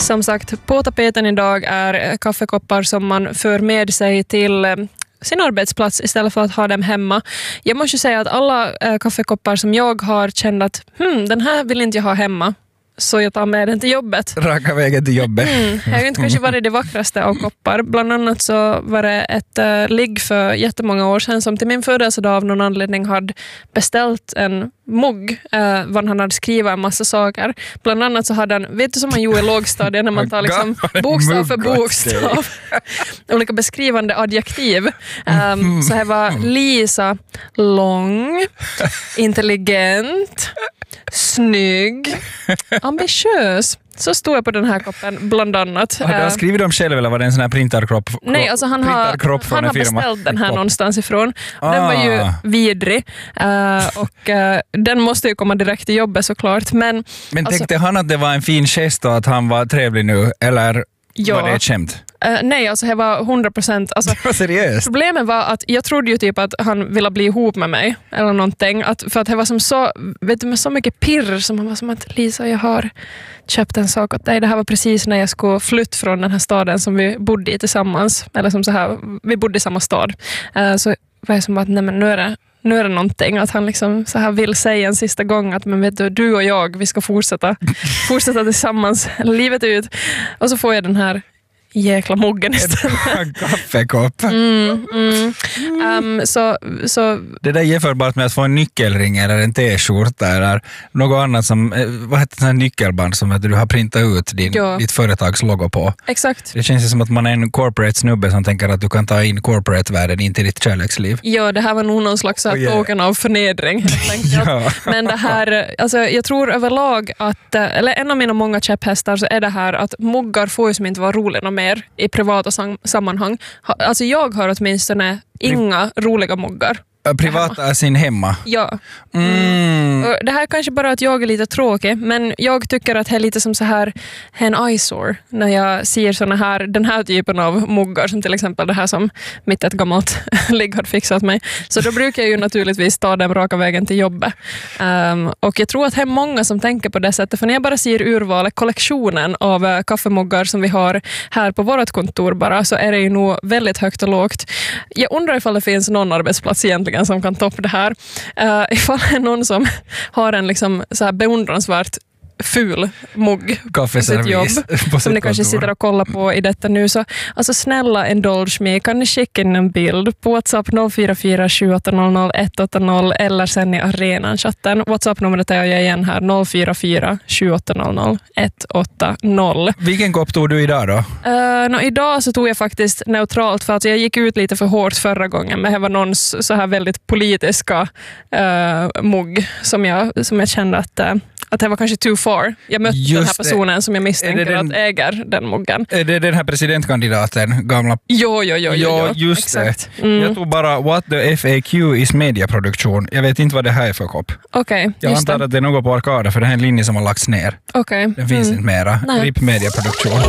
Som sagt, på tapeten idag är kaffekoppar som man för med sig till sin arbetsplats istället för att ha dem hemma. Jag måste säga att alla kaffekoppar som jag har känt att den här vill inte jag ha hemma, så jag tar med den till jobbet. Raka vägen till jobbet. Det har ju inte kanske varit det vackraste av koppar. Bland annat så var det ett ligg för jättemånga år sedan som till min födelsedag av någon anledning hade beställt en mugg vad han hade skrivit en massa saker. Bland annat så hade han, vet du som man gjorde i lågstadiet när man tar liksom bokstav för bokstav olika beskrivande adjektiv. Så här var Lisa lång, intelligent, snygg, ambitiös. Så stod jag på den här koppen bland annat. Har du skrivit dem själv eller var det en sån här printarkropp? Nej, alltså han har beställt den här någonstans ifrån. Den var ju vidrig och den måste ju komma direkt till jobbet såklart. Men tänkte han att det var en fin gest och att han var trevlig nu eller var det ett skämt? Nej, alltså det var 100%. Alltså, seriöst? Problemet var att jag trodde ju typ att han ville bli ihop med mig eller någonting. För att det var som så, vet du, med så mycket pirr som han var som att Lisa, jag har köpt en sak åt dig. Det här var precis när jag skulle flytta från den här staden som vi bodde i tillsammans. Eller som så här, vi bodde i samma stad. Så var jag som att nej, men nu är det någonting att han liksom så här vill säga en sista gång att men vet du och jag, vi ska fortsätta tillsammans livet ut. Och så får jag den här jäkla muggen istället. Kaffekopp. Så det där är jämförbart med att få en nyckelring eller en t-skjorta eller något annat som, vad heter det, här nyckelband som du har printat ut ditt företags logo på. Exakt. Det känns som att man är en corporate snubbe som tänker att du kan ta in corporate-världen in till ditt kärleksliv. Ja, det här var nog någon slags token av förnedring. Ja. Men det här, alltså, jag tror överlag att, eller en av mina många käpphästar så är det här att muggar får ju som inte vara roliga mer i privata sammanhang. Alltså jag har åtminstone inga roliga muggar. Privata är sin hemma. Ja. Det här är kanske bara att jag är lite tråkig, men jag tycker att det är lite som så här en eyesore när jag ser den här typen av muggar som till exempel det här som mitt ett gammalt ligg har fixat mig. Så då brukar jag ju naturligtvis ta dem raka vägen till jobbet. Och jag tror att det är många som tänker på det sättet, för när jag bara ser urvalet, kollektionen av kaffemuggar som vi har här på vårt kontor bara, så är det ju nog väldigt högt och lågt. Jag undrar ifall det finns någon arbetsplats egentligen som kan toppa det här. Ifall det är någon som har en liksom så här beundransvärt ful mugg på sitt jobb som ni kanske sitter och kollar på i detta nu, så alltså snälla indulge me, kan ni skicka in en bild på WhatsApp 044 7800 180 eller sen i arenan-chatten. WhatsApp-numret är jag igen här 044 7800 180. Vilken kopp tog du idag då? Idag så tog jag faktiskt neutralt för att jag gick ut lite för hårt förra gången, men det var någons så här väldigt politiska mugg som jag kände att det var kanske too far. Jag mötte den här personen som jag misstänker att äger den muggen. Är det den här presidentkandidaten? Gamla? Jo, just exakt. Det. Jag tog bara what the FAQ is mediaproduktion. Jag vet inte vad det här är för kopp. Okej, jag antar att det är något på Arcada, för det här är en linje som har lagts ner. Okej. Den finns inte mera. RIP mediaproduktion.